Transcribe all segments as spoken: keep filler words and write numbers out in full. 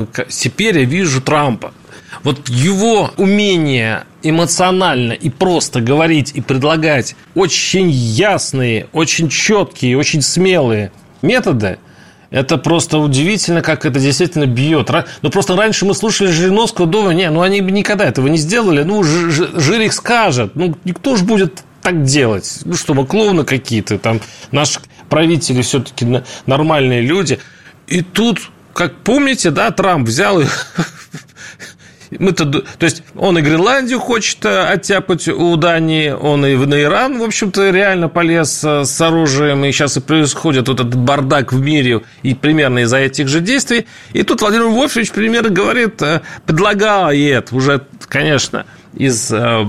Теперь я вижу Трампа. Вот его умение эмоционально и просто говорить и предлагать очень ясные, очень четкие, очень смелые методы, это просто удивительно, как это действительно бьет. Ну, просто раньше мы слушали Жириновского, думали, не, ну, они бы никогда этого не сделали. Ну, Жирик скажет. Ну, никто же будет так делать. Ну, что, мы клоуны какие-то. Там наши правители все-таки нормальные люди. И тут, как помните, да, Трамп взял и... Мы-то, то есть он и Гренландию хочет оттяпать у Дании, он и на Иран, в общем-то, реально полез с оружием, и сейчас и происходит вот этот бардак в мире, и примерно из-за этих же действий. И тут Владимир Вольфович примерно говорит, предлагает уже, конечно, из,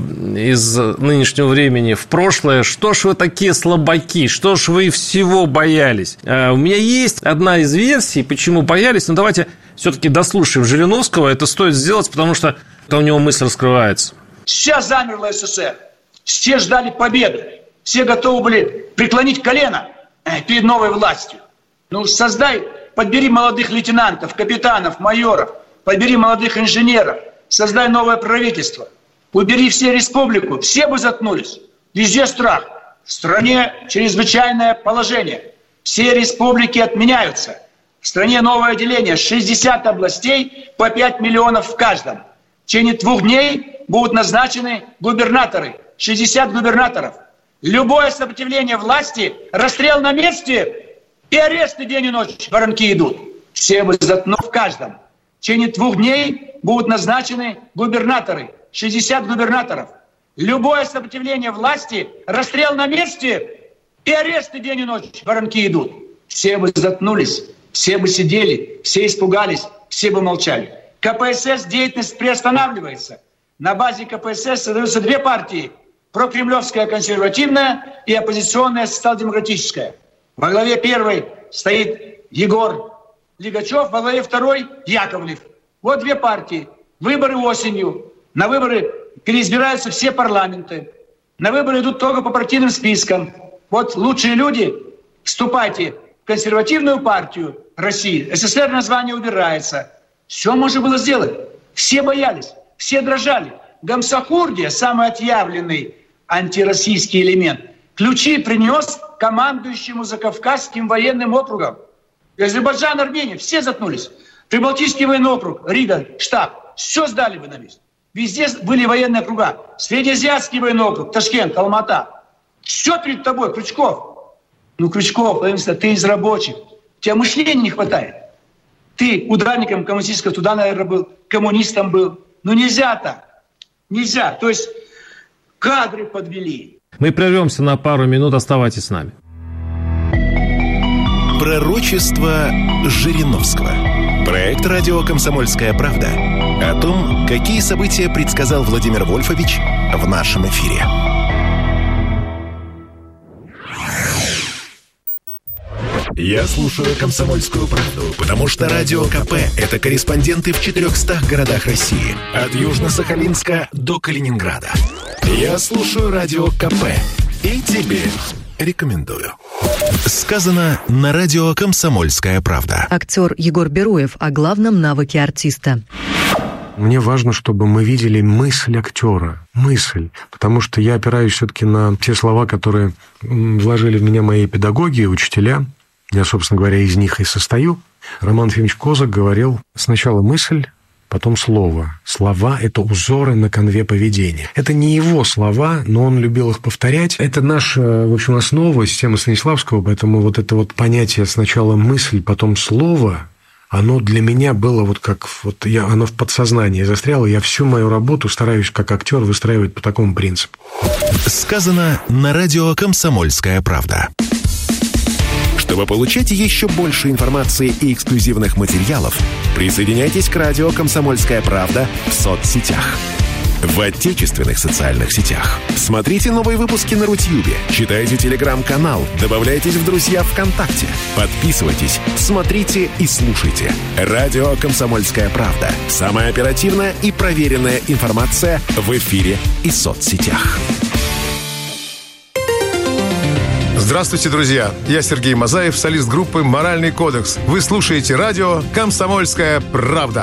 из нынешнего времени в прошлое, что ж вы такие слабаки, что ж вы всего боялись. У меня есть одна из версий, почему боялись, но давайте все-таки дослушаем Жириновского, это стоит сделать, потому что это у него мысль раскрывается. Сейчас замерла СССР, все ждали победы, все готовы были преклонить колено перед новой властью. Ну, создай, подбери молодых лейтенантов, капитанов, майоров, подбери молодых инженеров, создай новое правительство. Убери все республику, все бы заткнулись. Везде страх. В стране чрезвычайное положение. Все республики отменяются. В стране новое деление. шестьдесят областей по пять миллионов в каждом. В течение двух дней будут назначены губернаторы. шестьдесят губернаторов. Любое сопротивление власти, расстрел на месте и аресты день и ночь. Воронки идут. Все бы заткнулись в каждом. В течение двух дней будут назначены губернаторы. шестьдесят губернаторов. Любое сопротивление власти, расстрел на месте и аресты день и ночь. Воронки идут. Все бы заткнулись, все бы сидели, все испугались, все бы молчали. ка пэ эс эс деятельность приостанавливается. На базе ка пэ эс эс создаются две партии. Прокремлевская консервативная и оппозиционная социал-демократическая. Во главе первой стоит Егор Лигачев, во главе второй Яковлев. Вот две партии. Выборы осенью. На выборы переизбираются все парламенты. На выборы идут только по партийным спискам. Вот лучшие люди, вступайте в консервативную партию России. СССР название убирается. Все можно было сделать. Все боялись, все дрожали. Гамсахурдия, самый отъявленный антироссийский элемент, ключи принес командующему Закавказским военным округом. Азербайджан, Армения, все заткнулись. Прибалтийский военный округ, Рига, штаб, все сдали бы на месте. Везде были военные округа. Среднеазиатский военный округ, Ташкент, Алмата. Все перед тобой, Крючков. Ну, Крючков, ты из рабочих. У тебя мышления не хватает. Ты ударником коммунистического туда, наверное, был, коммунистом был. Ну, нельзя так. Нельзя. То есть кадры подвели. Мы прервемся на пару минут. Оставайтесь с нами. Пророчество Жириновского. Проект «Радио Комсомольская правда» о том, какие события предсказал Владимир Вольфович в нашем эфире. Я слушаю «Комсомольскую правду», потому что «Радио ка пэ» — это корреспонденты в четырехстах городах России. От Южно-Сахалинска до Калининграда. Я слушаю «Радио ка пэ» и тебе рекомендую. Сказано на радио «Комсомольская правда». Актер Егор Беруев о главном навыке артиста. Мне важно, чтобы мы видели мысль актера, мысль, потому что я опираюсь все-таки на те слова, которые вложили в меня мои педагоги и учителя. Я, собственно говоря, из них и состою. Роман Ефимович Козак говорил: сначала мысль, потом слово. Слова – это узоры на конве поведения. Это не его слова, но он любил их повторять. Это наша, в общем, основа, система Станиславского, поэтому вот это вот понятие сначала мысль, потом слово, оно для меня было вот как вот я, оно в подсознании застряло. Я всю мою работу стараюсь как актер выстраивать по такому принципу. Сказано на радио «Комсомольская правда». Чтобы получать еще больше информации и эксклюзивных материалов, присоединяйтесь к радио «Комсомольская правда» в соцсетях. В отечественных социальных сетях. Смотрите новые выпуски на Рутьюбе, читайте телеграм-канал, добавляйтесь в друзья ВКонтакте, подписывайтесь, смотрите и слушайте. Радио «Комсомольская правда». Самая оперативная и проверенная информация в эфире и соцсетях. Здравствуйте, друзья! Я Сергей Мазаев, солист группы «Моральный кодекс». Вы слушаете радио «Комсомольская правда».